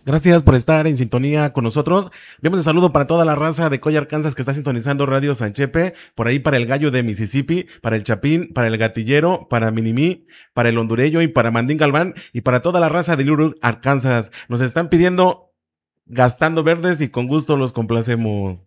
Gracias por estar en sintonía con nosotros. Enviamos un saludo para toda la raza de Collar, Kansas que está sintonizando Radio Sanchepe, por ahí para el Gallo de Mississippi, para el Chapín, para el Gatillero, para Minimí, para el Hondureño y para Mandín Galván y para toda la raza de Little Rock, Arkansas. Nos están pidiendo Gastando Verdes y con gusto los complacemos.